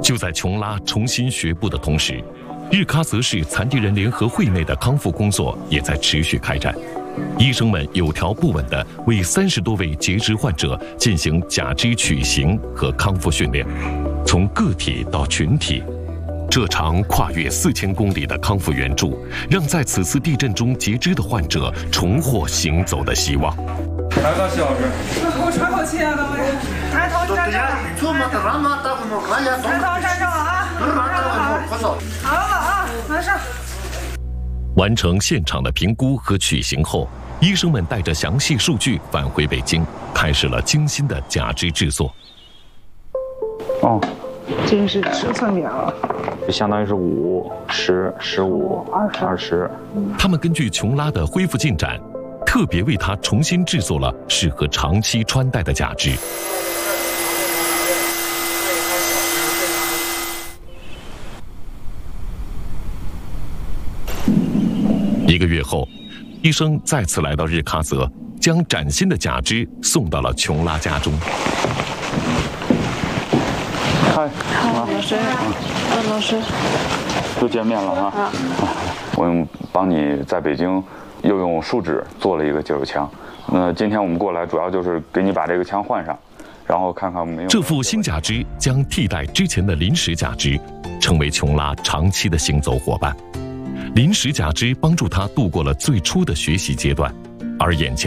就在琼拉重新学步的同时，日喀则市残疾人联合会内的康复工作也在持续开展。医生们有条不紊地为30多位截肢患者进行假肢取形和康复训练，从个体到群体。这场跨越4000公里的康复援助，让在此次地震中截肢的患者重获行走的希望。 来吧，徐老师。 我喘口气啊，各位。抬头站正。抬头站正啊！好了啊，马上。 完成现场的评估和取形后，医生们带着详细数据返回北京，开始了精心的假肢制作。 哦， 这是尺寸表， 就相当于是5、10、15、20。 他们根据琼拉的恢复进展，特别为他重新制作了适合长期穿戴的假肢。1个月后，医生再次来到日喀则，将崭新的假肢送到了琼拉家中。 嗨， 老师，老师， 又见面了啊！我帮你在北京又用树脂做了一个急救枪。那今天我们过来主要就是给你把这个枪换上，然后看看没有。 这副新假肢将替代之前的临时假肢，成为琼拉长期的行走伙伴。临时假肢帮助他度过了最初的学习阶段，而眼前